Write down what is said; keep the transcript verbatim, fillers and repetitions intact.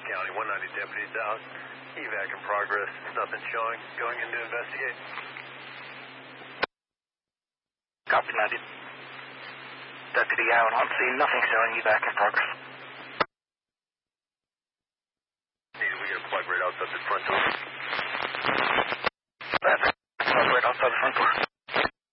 County, one ninety deputies out. Evac in progress. Nothing showing. Going in to investigate. Copy, ninety. Deputy Allen on scene. Nothing showing. Evac in progress. We got a plug right outside the front door.